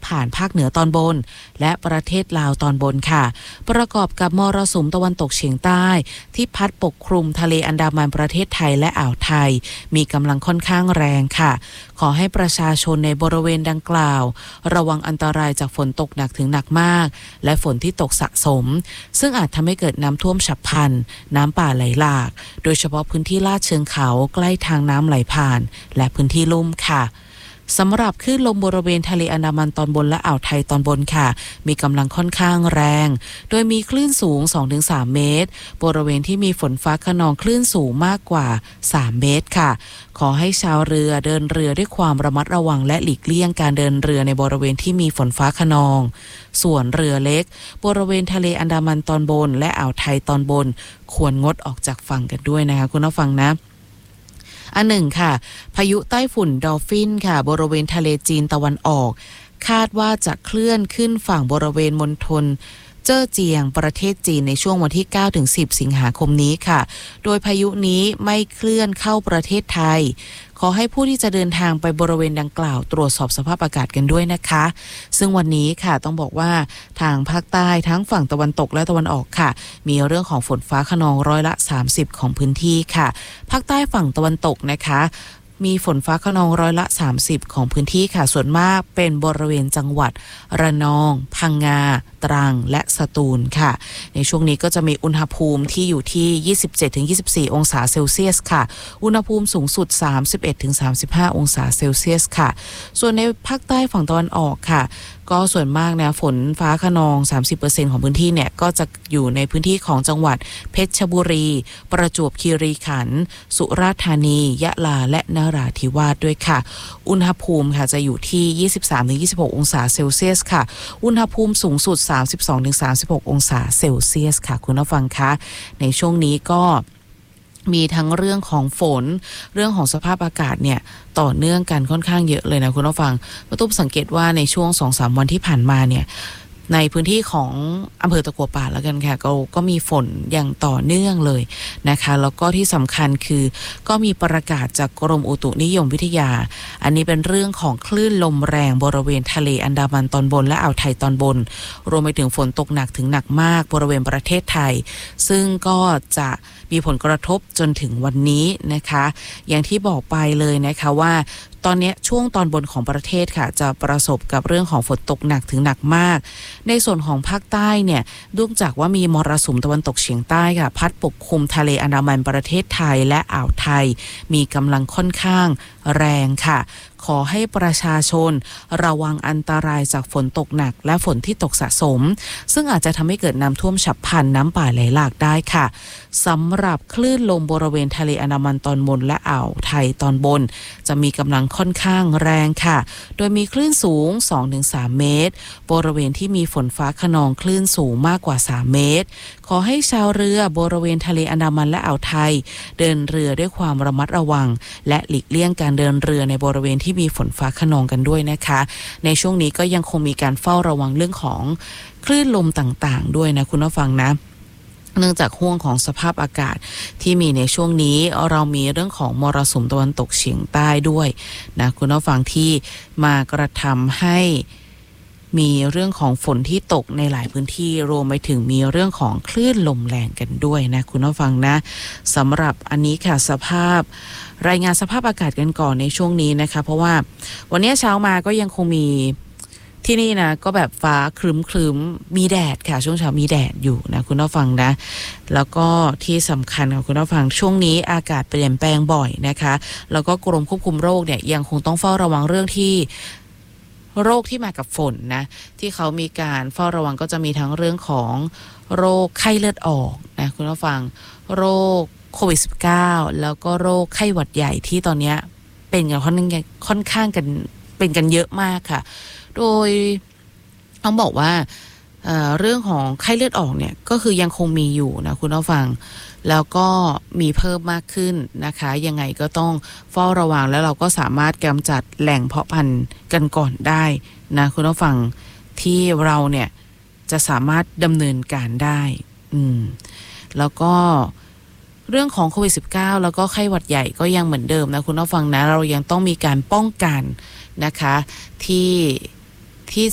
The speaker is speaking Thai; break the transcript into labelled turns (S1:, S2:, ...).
S1: ผ่านภาคเหนือตอนบนและประเทศลาวตอนบนค่ะประกอบกับมรสุมตะวันตกเฉียงใต้ที่พัดปกคลุมทะเลอันดามันประเทศไทยและอ่าวไทยมีกำลังค่อนข้างแรงค่ะขอให้ประชาชนในบริเวณดังกล่าวระวังอันตรายจากฝนตกหนักถึงหนักมากและฝนที่ตกสะสมซึ่งอาจทำให้เกิดน้ำท่วมฉับพลันน้ำป่าไหลหลากโดยเฉพาะพื้นที่ลาดเชิงเขาใกล้ทางน้ำไหลผ่านและพื้นที่ลุ่มค่ะสำหรับคลื่นลมบริเวณทะเลอันดามันตอนบนและอ่าวไทยตอนบนค่ะมีกำลังค่อนข้างแรงโดยมีคลื่นสูง 2-3 เมตรบริเวณที่มีฝนฟ้าคะนองคลื่นสูงมากกว่า3 เมตรค่ะขอให้ชาวเรือเดินเรือด้วยความระมัดระวังและหลีกเลี่ยงการเดินเรือในบริเวณที่มีฝนฟ้าคะนองส่วนเรือเล็กบริเวณทะเลอันดามันตอนบนและอ่าวไทยตอนบนควรงดออกจากฝั่งกันด้วยนะคะคุณผู้ฟังนะอันหนึ่งค่ะพายุใต้ฝุ่นดอลฟินค่ะบริเวณทะเลจีนตะวันออกคาดว่าจะเคลื่อนขึ้นฝั่งบริเวณมณฑลเจ้อเจียงประเทศจีนในช่วงวันที่ 9-10 สิงหาคมนี้ค่ะโดยพายุนี้ไม่เคลื่อนเข้าประเทศไทยขอให้ผู้ที่จะเดินทางไปบริเวณดังกล่าวตรวจสอบสภาพอากาศกันด้วยนะคะซึ่งวันนี้ค่ะต้องบอกว่าทางภาคใต้ทั้งฝั่งตะวันตกและตะวันออกค่ะมีเรื่องของฝนฟ้าคะนอง30%ของพื้นที่ค่ะภาคใต้ฝั่งตะวันตกนะคะมีฝนฟ้าคะนอง30%ของพื้นที่ค่ะส่วนมากเป็นบริเวณจังหวัดระนองพังงาตรังและสตูลค่ะในช่วงนี้ก็จะมีอุณหภูมิที่อยู่ที่ 27-24 องศาเซลเซียสค่ะอุณหภูมิสูงสุด 31-35 องศาเซลเซียสค่ะส่วนในภาคใต้ฝั่งตะวันออกค่ะก็ส่วนมากนะฝนฟ้าคะนอง 30% ของพื้นที่เนี่ยก็จะอยู่ในพื้นที่ของจังหวัดเพชรบุรีประจวบคีรีขันธ์สุราษฎร์ธานียะลาและนราธิวาสด้วยค่ะอุณหภูมิค่ะจะอยู่ที่ 23-26 องศาเซลเซียสค่ะอุณหภูมิสูงสุด 32-36 องศาเซลเซียสค่ะคุณผู้ฟังคะในช่วงนี้ก็มีทั้งเรื่องของฝนเรื่องของสภาพอากาศเนี่ยต่อเนื่องกันค่อนข้างเยอะเลยนะคุณผู้ฟังมาตุ้มสังเกตว่าในช่วง 2-3 วันที่ผ่านมาเนี่ยในพื้นที่ของอำเภอตะกัวป่าแล้วกันค่ะก็มีฝนอย่างต่อเนื่องเลยนะคะแล้วก็ที่สำคัญคือก็มีประกาศจากกรมอุตุนิยมวิทยาอันนี้เป็นเรื่องของคลื่นลมแรงบริเวณทะเลอันดามันตอนบนและอ่าวไทยตอนบนรวมไปถึงฝนตกหนักถึงหนักมากบริเวณประเทศไทยซึ่งก็จะมีผลกระทบจนถึงวันนี้นะคะอย่างที่บอกไปเลยนะคะว่าตอนนี้ช่วงตอนบนของประเทศค่ะจะประสบกับเรื่องของฝนตกหนักถึงหนักมากในส่วนของภาคใต้เนี่ยเนื่องจากว่ามีมรสุมตะวันตกเฉียงใต้ค่ะพัดปกคลุมทะเลอันดามันประเทศไทยและอ่าวไทยมีกำลังค่อนข้างแรงค่ะขอให้ประชาชนระวังอันตรายจากฝนตกหนักและฝนที่ตกสะสมซึ่งอาจจะทำให้เกิดน้ำท่วมฉับพลันน้ำป่าไหลหลากได้ค่ะสำหรับคลื่นลมบริเวณทะเลอันดามันตอนบนและอ่าวไทยตอนบนจะมีกำลังค่อนข้างแรงค่ะโดยมีคลื่นสูง 2-3 เมตรบริเวณที่มีฝนฟ้าคะนองคลื่นสูงมากกว่า3 เมตรขอให้ชาวเรือบริเวณทะเลอันดามันและอ่าวไทยเดินเรือด้วยความระมัดระวังและหลีกเลี่ยงการเดินเรือในบริเวณที่มีฝนฟ้าคะนองกันด้วยนะคะในช่วงนี้ก็ยังคงมีการเฝ้าระวังเรื่องของคลื่นลมต่างๆด้วยนะคุณผู้ฟังนะเนื่องจากห่วงของสภาพอากาศที่มีในช่วงนี้เรามีเรื่องของมรสุมตะวันตกเฉียงใต้ด้วยนะคุณผู้ฟังที่มากระทำให้มีเรื่องของฝนที่ตกในหลายพื้นที่รวมไปถึงมีเรื่องของคลื่นลมแรงกันด้วยนะคุณผู้ฟังนะสำหรับอันนี้ค่ะรายงานสภาพอากาศกันก่อนในช่วงนี้นะคะเพราะว่าวันนี้เช้ามาก็ยังคงมีที่นี่นะก็แบบฟ้าครึ้มมีแดดค่ะช่วงเช้ามีแดดอยู่นะคุณผู้ฟังนะแล้วก็ที่สำคัญค่ะคุณผู้ฟังช่วงนี้อากาศเปลี่ยนแปลงบ่อยนะคะแล้วก็กรมควบคุมโรคเนี่ยยังคงต้องเฝ้าระวังเรื่องที่โรคที่มากับฝนนะที่เขามีการเฝ้าระวังก็จะมีทั้งเรื่องของโรคไข้เลือดออกนะคุณผู้ฟังโรคโควิด -19 แล้วก็โรคไข้หวัดใหญ่ที่ตอนนี้เป็นกันค่อนข้างกันเป็นกันเยอะมากค่ะโดยต้องบอกว่าเรื่องของไข้เลือดออกเนี่ยก็คือยังคงมีอยู่นะคุณผู้ฟังแล้วก็มีเพิ่มมากขึ้นนะคะยังไงก็ต้องเฝ้าระวังแล้วเราก็สามารถกำจัดแหล่งเพาะพันธุ์กันก่อนได้นะคุณผู้ฟังที่เราเนี่ยจะสามารถดำเนินการได้แล้วก็เรื่องของโควิด -19 แล้วก็ไข้หวัดใหญ่ก็ยังเหมือนเดิมนะคุณผู้ฟังนะเรายังต้องมีการป้องกันนะคะที่